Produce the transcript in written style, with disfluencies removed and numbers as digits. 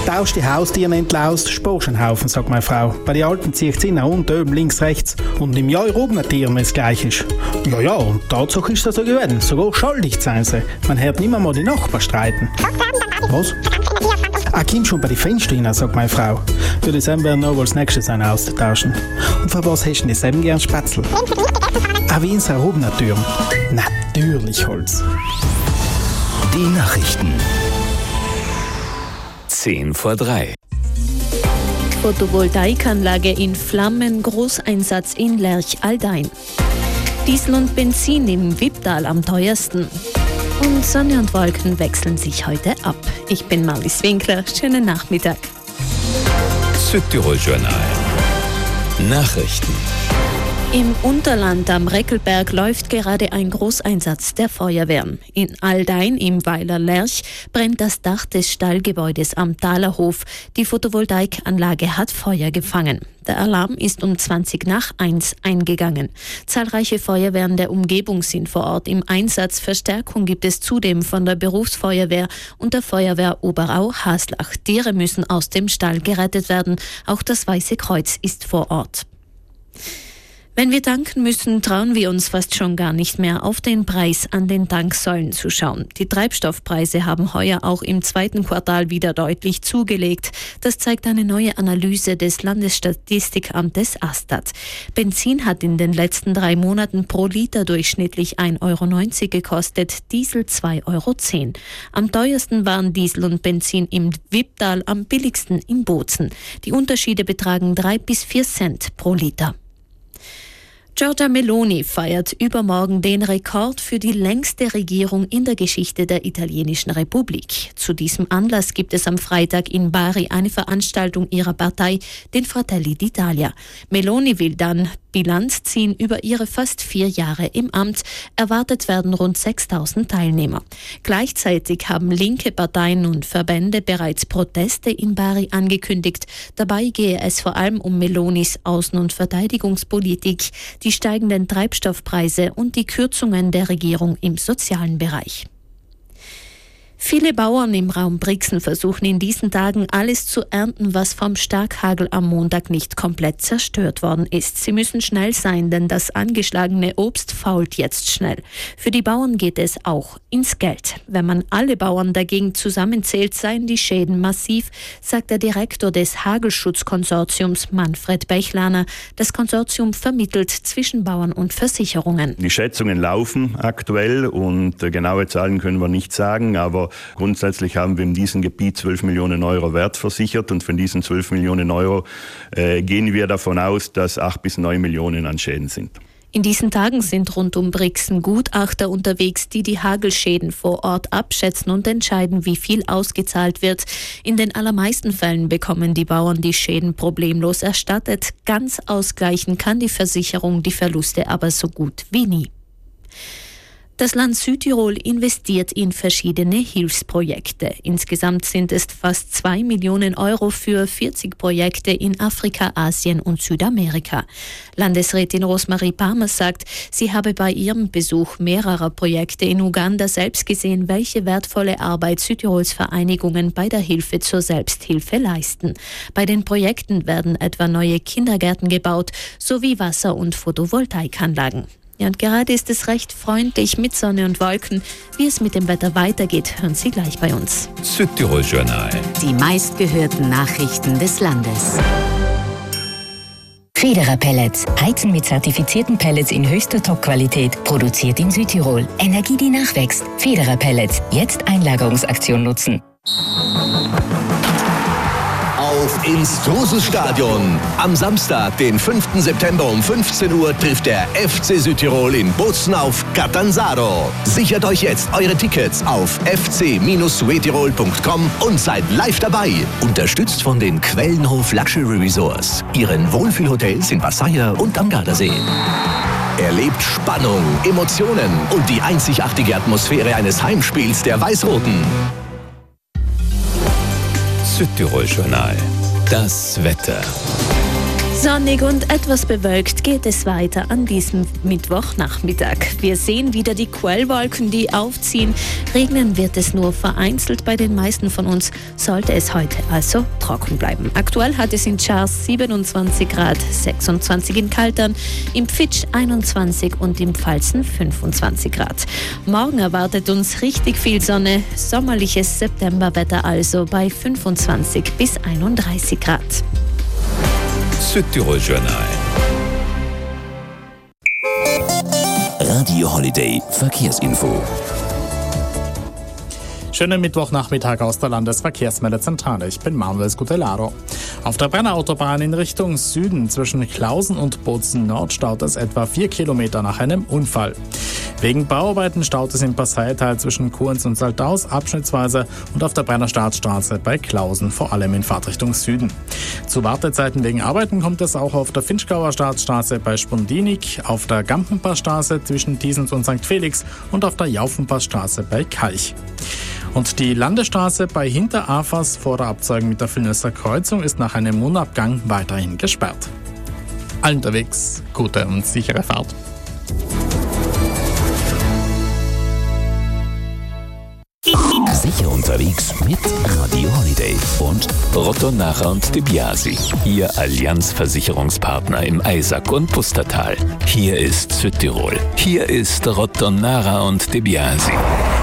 Tausch die Haustiere endlich aus, sparst einen Haufen, sagt meine Frau. Bei den Alten ziehe ich sie unten, oben, links, rechts. Und im Jahr oben Tieren, wenn es gleich ist. Ja, und Tatsache ist das so gewesen. Sogar schuldig sein sie. Man hört nicht mal die Nachbarn streiten. Was? Komm schon bei den Fenstern rein, sagt meine Frau. Für die Sam werden noch als nächstes einen auszutauschen. Und für was hast du denn Sam gern Spätzle? Wie in unsere Türen. Natürlich Holz. Die Nachrichten. 2:10. Photovoltaikanlage in Flammen, Großeinsatz in Lerch-Aldein. Diesel und Benzin im Wipptal am teuersten. Und Sonne und Wolken wechseln sich heute ab. Ich bin Marlies Winkler. Schönen Nachmittag. Südtirol Journal. Nachrichten. Im Unterland am Reckelberg läuft gerade ein Großeinsatz der Feuerwehren. In Aldein im Weiler Lerch brennt das Dach des Stallgebäudes am Talerhof. Die Photovoltaikanlage hat Feuer gefangen. Der Alarm ist um 1:20 eingegangen. Zahlreiche Feuerwehren der Umgebung sind vor Ort im Einsatz. Verstärkung gibt es zudem von der Berufsfeuerwehr und der Feuerwehr Oberau-Haslach. Tiere müssen aus dem Stall gerettet werden. Auch das Weiße Kreuz ist vor Ort. Wenn wir tanken müssen, trauen wir uns fast schon gar nicht mehr, auf den Preis an den Tanksäulen zu schauen. Die Treibstoffpreise haben heuer auch im zweiten Quartal wieder deutlich zugelegt. Das zeigt eine neue Analyse des Landesstatistikamtes Astat. Benzin hat in den letzten 3 Monaten pro Liter durchschnittlich 1,90 € gekostet, Diesel 2,10 €. Am teuersten waren Diesel und Benzin im Wipptal, am billigsten in Bozen. Die Unterschiede betragen 3 bis 4 Cent pro Liter. Giorgia Meloni feiert übermorgen den Rekord für die längste Regierung in der Geschichte der italienischen Republik. Zu diesem Anlass gibt es am Freitag in Bari eine Veranstaltung ihrer Partei, den Fratelli d'Italia. Meloni will dann Bilanz ziehen über ihre fast 4 Jahre im Amt. Erwartet werden rund 6.000 Teilnehmer. Gleichzeitig haben linke Parteien und Verbände bereits Proteste in Bari angekündigt. Dabei gehe es vor allem um Melonis Außen- und Verteidigungspolitik, die steigenden Treibstoffpreise und die Kürzungen der Regierung im sozialen Bereich. Viele Bauern im Raum Brixen versuchen in diesen Tagen alles zu ernten, was vom Starkhagel am Montag nicht komplett zerstört worden ist. Sie müssen schnell sein, denn das angeschlagene Obst fault jetzt schnell. Für die Bauern geht es auch ins Geld. Wenn man alle Bauern dagegen zusammenzählt, seien die Schäden massiv, sagt der Direktor des Hagelschutzkonsortiums Manfred Bechlaner. Das Konsortium vermittelt zwischen Bauern und Versicherungen. Die Schätzungen laufen aktuell und genaue Zahlen können wir nicht sagen, aber grundsätzlich haben wir in diesem Gebiet 12 Millionen € Wert versichert und von diesen 12 Millionen € gehen wir davon aus, dass 8 bis 9 Millionen an Schäden sind. In diesen Tagen sind rund um Brixen Gutachter unterwegs, die Hagelschäden vor Ort abschätzen und entscheiden, wie viel ausgezahlt wird. In den allermeisten Fällen bekommen die Bauern die Schäden problemlos erstattet. Ganz ausgleichen kann die Versicherung die Verluste aber so gut wie nie. Das Land Südtirol investiert in verschiedene Hilfsprojekte. Insgesamt sind es fast 2 Millionen € für 40 Projekte in Afrika, Asien und Südamerika. Landesrätin Rosmarie Palmer sagt, sie habe bei ihrem Besuch mehrerer Projekte in Uganda selbst gesehen, welche wertvolle Arbeit Südtirols Vereinigungen bei der Hilfe zur Selbsthilfe leisten. Bei den Projekten werden etwa neue Kindergärten gebaut, sowie Wasser- und Photovoltaikanlagen. Ja, und gerade ist es recht freundlich mit Sonne und Wolken. Wie es mit dem Wetter weitergeht, hören Sie gleich bei uns. Südtirol Journal. Die meistgehörten Nachrichten des Landes. Federer Pellets. Heizen mit zertifizierten Pellets in höchster Top-Qualität. Produziert in Südtirol. Energie, die nachwächst. Federer Pellets. Jetzt Einlagerungsaktion nutzen. Auf ins Truselstadion. Am Samstag, den 5. September um 15 Uhr trifft der FC Südtirol in Bozen auf Catanzaro. Sichert euch jetzt eure Tickets auf fc-suetirol.com und seid live dabei. Unterstützt von den Quellenhof Luxury Resorts, ihren Wohlfühlhotels in Passaia und am Gardasee. Erlebt Spannung, Emotionen und die einzigartige Atmosphäre eines Heimspiels der Weiß-Roten. Südtirol Journal. Das Wetter. Sonnig und etwas bewölkt geht es weiter an diesem Mittwochnachmittag. Wir sehen wieder die Quellwolken, die aufziehen. Regnen wird es nur vereinzelt bei den meisten von uns, sollte es heute also trocken bleiben. Aktuell hat es in Chars 27 Grad, 26 in Kaltern, im Pfitsch 21 und im Pfalzen 25 Grad. Morgen erwartet uns richtig viel Sonne, sommerliches Septemberwetter also bei 25 bis 31 Grad. Südtirol Journal. Radio Holiday Verkehrsinfo. Schönen Mittwochnachmittag aus der Landesverkehrsmeldezentrale. Ich bin Manuel Scutellaro. Auf der Brennerautobahn in Richtung Süden zwischen Klausen und Bozen Nord staut es etwa 4 Kilometer nach einem Unfall. Wegen Bauarbeiten staut es im Passeital zwischen Kurns und Saltaus abschnittsweise und auf der Brenner Staatsstraße bei Klausen, vor allem in Fahrtrichtung Süden. Zu Wartezeiten wegen Arbeiten kommt es auch auf der Finchgauer Staatsstraße bei Spondinik, auf der Gampenpassstraße zwischen Thiesens und St. Felix und auf der Jaufenpassstraße bei Kalch. Und die Landesstraße bei Hinterafers vor der Abzweigung mit der Villnösser Kreuzung ist nach einem Mondabgang weiterhin gesperrt. Allen unterwegs gute und sichere Fahrt. Sicher unterwegs mit Radio Holiday und Rotto Narra und De Biasi, Ihr Allianz-Versicherungspartner im Eisack und Pustertal. Hier ist Südtirol. Hier ist Rotto Narra und De Biasi.